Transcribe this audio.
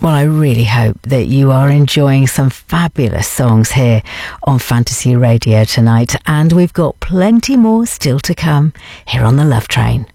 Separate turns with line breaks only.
Well, I really hope that you are enjoying some fabulous songs here on Fantasy Radio tonight, and we've got plenty more still to come here on the Love Train.